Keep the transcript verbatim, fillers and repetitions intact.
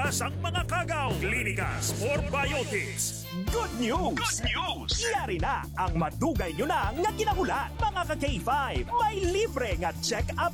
Iwas ang mga kagaw. Clinicas for Biotics. Good news! Good news! Yari na ang madugay nyo na nga kinahulan. Mga ka K five, may libre nga check-up